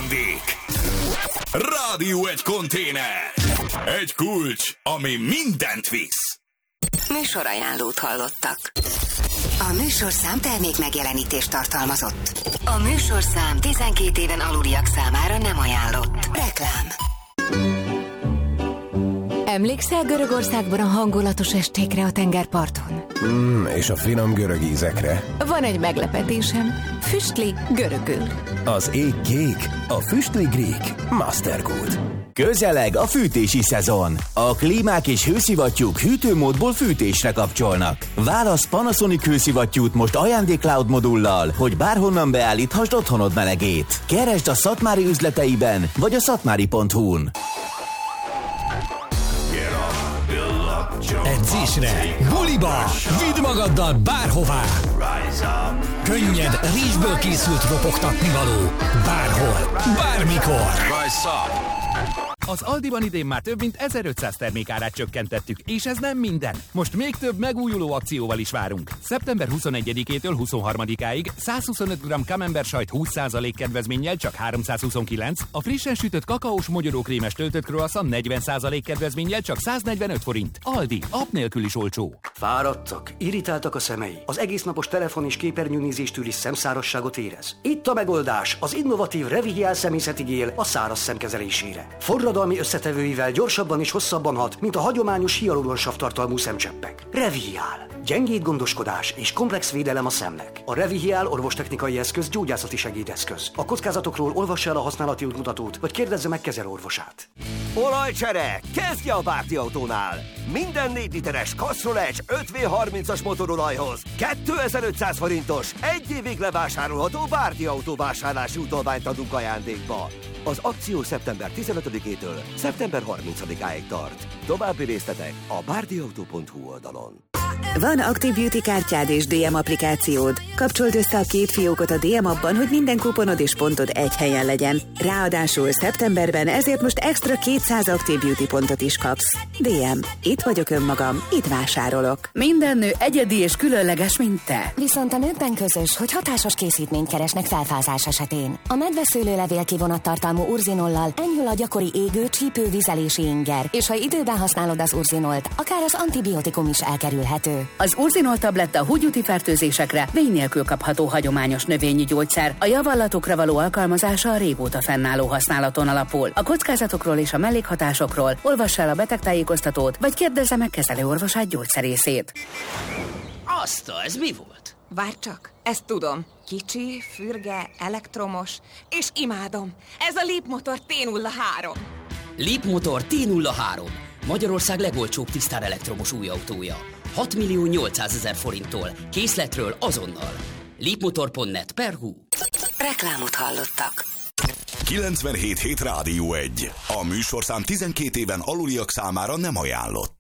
ajándék. Rádió egy konténer. Egy kulcs, ami mindent visz. Műsorajánlót hallottak. A műsorszám termék megjelenítést tartalmazott. A műsorszám 12 éven aluliak számára nem ajánlott. Reklám. Emlékszel Görögországban a hangulatos estékre a tengerparton? És a finom görög ízekre. Van egy meglepetésem. Füstli görögül. Az ég kék, a füstli grík. Mastergood. Közeleg a fűtési szezon. A klímák és hőszivattyúk hűtőmódból fűtésre kapcsolnak. Válasz Panasonic hőszivattyút most ajándék-cloud modullal, hogy bárhonnan beállíthasd otthonod melegét. Keresd a Szatmári üzleteiben, vagy a szatmári.hu-n. Edzésre, buliba, vidd magaddal bárhová. Könnyed, rizsből készült ropogtatni való. Bárhol, bármikor. Az Aldiban idén már több mint 1500 termékárát csökkentettük, és ez nem minden. Most még több megújuló akcióval is várunk. Szeptember 21-től 23-áig 125 g Camembert sajt 20% kedvezménnyel csak 329, a frissen sütött kakaós mogyorókrémes töltött croissant 40% kedvezménnyel csak 145 forint. Aldi, app nélkül is olcsó. Fáradtak, irritáltak a szemei, az egésznapos telefon és képernyőnézéstől is szemszárasságot érez. Itt a megoldás, az innovatív Revihial szemészeti gél a száraz szem kezelésére. Forradalmi összetevőivel gyorsabban és hosszabban hat, mint a hagyományos hialuronsav tartalmú szemcseppek. Revihial. Gyengéd gondoskodás és komplex védelem a szemnek. A Revihial orvostechnikai eszköz gyógyászati segédeszköz. A kockázatokról olvassa el a használati útmutatót, vagy kérdezze meg kezelőorvosát. Olajcsere! Kezdje a Bárdi Autónál! Minden 4 literes Castrol Edge 5V30-as motorolajhoz 2500 forintos, 1 évig levásárolható Bárdi Autó vásárlási utalványt adunk ajándékba. Az akció szeptember 15-től szeptember 30-áig tart. További részletek a bárdiautó.hu oldalon. Van Active Beauty kártyád és DM applikációd? Kapcsold össze a két fiókot a DM appban, hogy minden kuponod és pontod egy helyen legyen. Ráadásul szeptemberben ezért most extra 200 Active Beauty pontot is kapsz. DM. Itt vagyok önmagam, itt vásárolok. Minden nő egyedi és különleges, mint te. Viszont a nőkben közös, hogy hatásos készítményt keresnek felfázás esetén. A medveszőlőlevél kivonattartalmú urzinollal enyhül a gyakori égő, csípő, vizelési inger, és ha időben használod az urzinolt, akár az antibiotikum is elkerülhető. Az Urzinol tabletta húgyúti fertőzésekre vény nélkül kapható hagyományos növényi gyógyszer. A javallatokra való alkalmazása a régóta fennálló használaton alapul. A kockázatokról és a mellékhatásokról olvass el a betegtájékoztatót, vagy kérdezze meg kezelőorvosát, gyógyszerészét. Azta, ez mi volt? Várj csak, ezt tudom. Kicsi, fürge, elektromos, és imádom. Ez a Leapmotor T03. Leapmotor T03. Magyarország legolcsóbb tisztán elektromos új autója. 6.800.000 forinttól. Készletről azonnal. Leapmotor.net/hu. Reklámot hallottak. 97.7 Rádió 1. A műsorszám 12 éven aluliak számára nem ajánlott.